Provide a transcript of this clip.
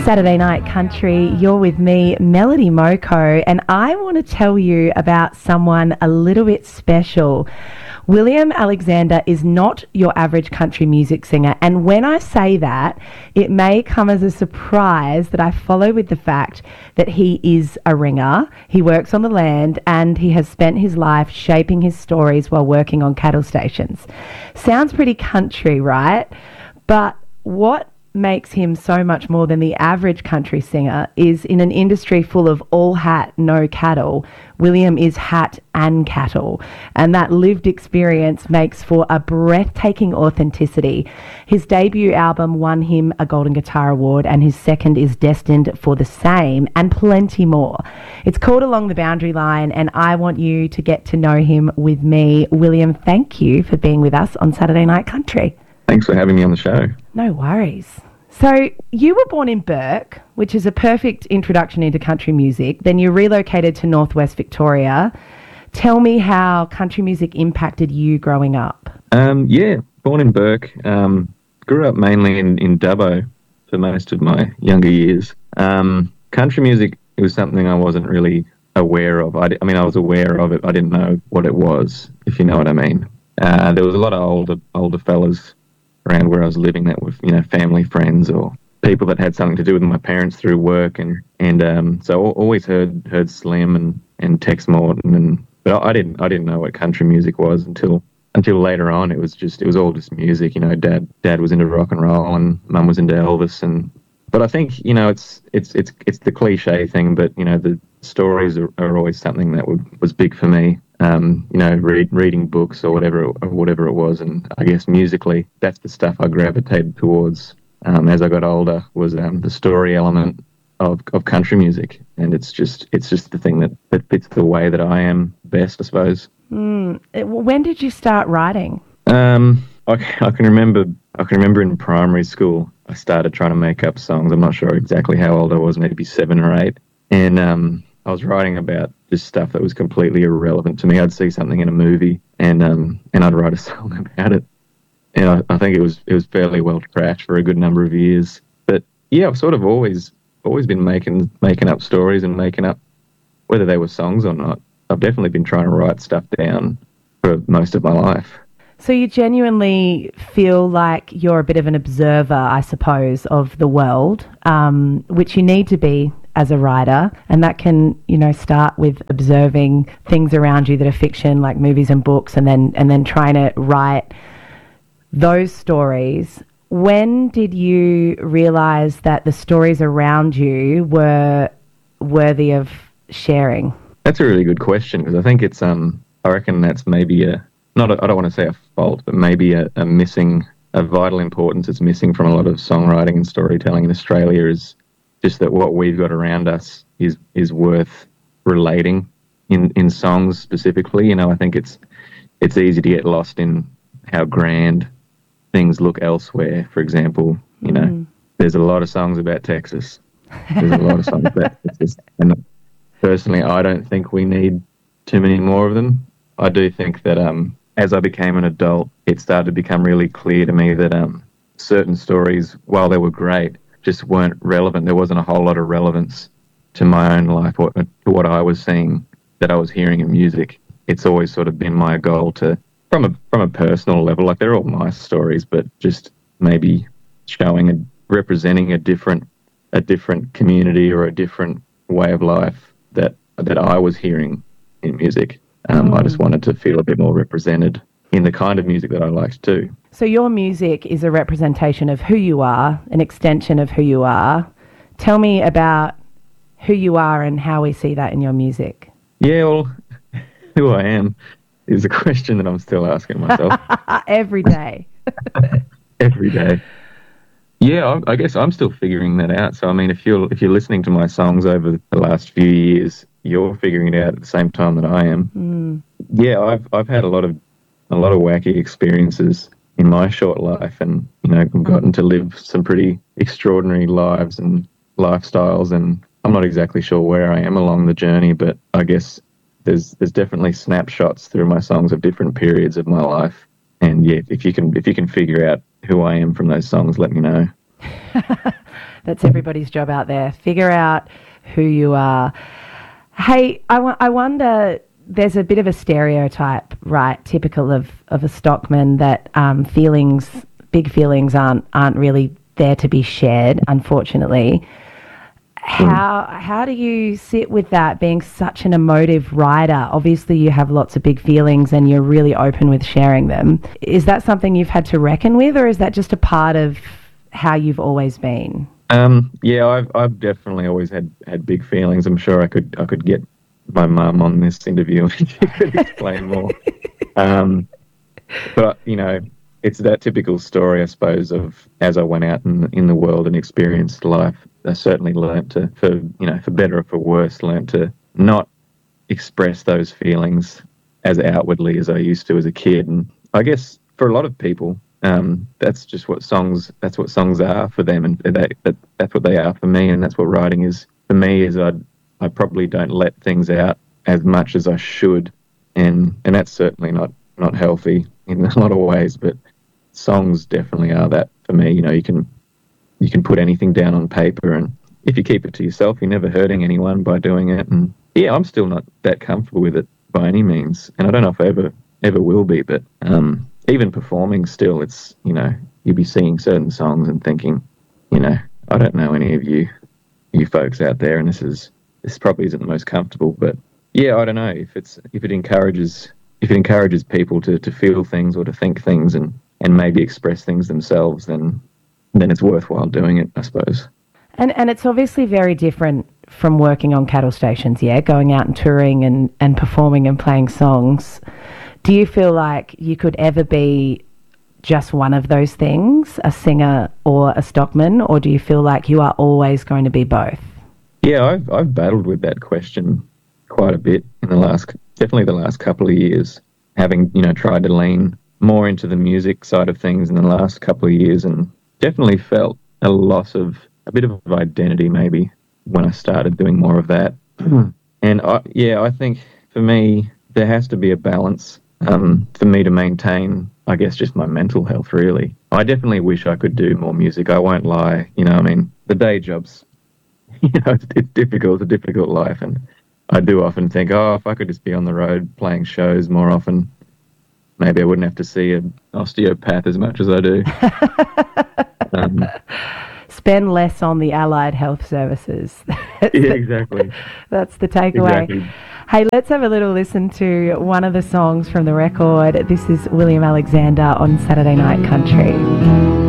Saturday Night Country. You're with me, Melody Moko, and I want to tell you about someone a little bit special. William Alexander is not your average country music singer, and when I say that, it may come as a surprise that I follow with the fact that he is a ringer, he works on the land, and he has spent his life shaping his stories while working on cattle stations. Sounds pretty country, right? But what makes him so much more than the average country singer is in an industry full of all hat, no cattle, William is hat and cattle. And that lived experience makes for a breathtaking authenticity. His debut album won him a Golden Guitar Award, and his second is destined for the same and plenty more. It's called Along the Boundary Line, and I want you to get to know him with me. William, thank you for being with us on Saturday Night Country. Thanks for having me on the show. No worries. So you were born in Bourke, which is a perfect introduction into country music. Then you relocated to Northwest Victoria. Tell me how country music impacted you growing up. Born in Bourke. Grew up mainly in Dubbo for most of my younger years. Country music, it was something I wasn't really aware of. I was aware of it. I didn't know what it was, if you know what I mean. There was a lot of older fellas around where I was living that were, family friends or people that had something to do with my parents through work, and so I always heard Slim and Tex Morton, but I didn't know what country music was until later on. It was all just music. Dad was into rock and roll and Mum was into Elvis, but I think it's the cliche thing, but the stories are always something that was big for me. Reading books or whatever it was, and I guess musically, that's the stuff I gravitated towards as I got older, was the story element of country music, and it's just the thing that fits the way that I am best, I suppose. When did you start writing? I can remember in primary school I started trying to make up songs. I'm not sure exactly how old I was, maybe 7 or 8, and I was writing about just stuff that was completely irrelevant to me. I'd see something in a movie and I'd write a song about it. And I think it was fairly well trashed for a good number of years. But yeah, I've sort of always been making up stories and making up, whether they were songs or not. I've definitely been trying to write stuff down for most of my life. So you genuinely feel like you're a bit of an observer, I suppose, of the world, which you need to be as a writer, and that can, start with observing things around you that are fiction, like movies and books, and then trying to write those stories. When did you realise that the stories around you were worthy of sharing? That's a really good question, because I think it's I reckon that's maybe I don't want to say a fault, but maybe a vital importance that's missing from a lot of songwriting and storytelling in Australia, is just that what we've got around us is worth relating in songs specifically. I think it's easy to get lost in how grand things look elsewhere. For example, there's a lot of songs about Texas. There's a lot of songs about Texas. And personally, I don't think we need too many more of them. I do think that as I became an adult, it started to become really clear to me that certain stories, while they were great, just weren't relevant. There wasn't a whole lot of relevance to my own life or to what I was seeing, that I was hearing in music. It's always sort of been my goal to, from a personal level, like they're all nice stories, but just maybe showing and representing a different community or a different way of life that I was hearing in music. I just wanted to feel a bit more represented in the kind of music that I liked too. So your music is a representation of who you are, an extension of who you are. Tell me about who you are and how we see that in your music. Yeah, well, who I am is a question that I'm still asking myself. Every day. Every day. Yeah, I guess I'm still figuring that out. So, I mean, if you're listening to my songs over the last few years, you're figuring it out at the same time that I am. Yeah, I've had a lot of wacky experiences in my short life, and I've gotten to live some pretty extraordinary lives and lifestyles, and I'm not exactly sure where I am along the journey, but I guess there's definitely snapshots through my songs of different periods of my life. And yeah, if you can figure out who I am from those songs, let me know. That's everybody's job out there. Figure out who you are. Hey, I wonder, there's a bit of a stereotype, right, typical of a stockman, that big feelings aren't really there to be shared, unfortunately. How do you sit with that, being such an emotive writer? Obviously, you have lots of big feelings and you're really open with sharing them. Is that something you've had to reckon with, or is that just a part of how you've always been? Yeah, I've definitely always had big feelings. I'm sure I could get my mum on this interview and she could explain more. But it's that typical story, I suppose, of as I went out in the world and experienced life. I certainly learnt to, for better or for worse, learnt to not express those feelings as outwardly as I used to as a kid. And I guess for a lot of people, that's just what songs are for them, and that's what they are for me, and that's what writing is for me. Is I probably don't let things out as much as I should, and that's certainly not healthy in a lot of ways. But songs definitely are that for me. You can put anything down on paper, and if you keep it to yourself, you're never hurting anyone by doing it. And yeah, I'm still not that comfortable with it by any means, and I don't know if I ever will be. But even performing still, it's, you'll be singing certain songs and thinking, I don't know any of you folks out there, and this probably isn't the most comfortable, but yeah, I don't know if it encourages people to feel things or to think things and maybe express things themselves, then it's worthwhile doing it, I suppose. And it's obviously very different from working on cattle stations, yeah, going out and touring and performing and playing songs. Do you feel like you could ever be just one of those things, a singer or a stockman, or do you feel like you are always going to be both? Yeah, I've battled with that question quite a bit in the last couple of years, having, tried to lean more into the music side of things in the last couple of years, and definitely felt a loss of a bit of identity maybe when I started doing more of that. And I think for me, there has to be a balance for me to maintain, I guess, just my mental health, really. I definitely wish I could do more music. I won't lie. The day job's, it's difficult. It's a difficult life. And I do often think, if I could just be on the road playing shows more often, maybe I wouldn't have to see an osteopath as much as I do. Spend less on the allied health services. Exactly. That's the takeaway. Exactly. Hey, let's have a little listen to one of the songs from the record. This is William Alexander on Saturday Night Country.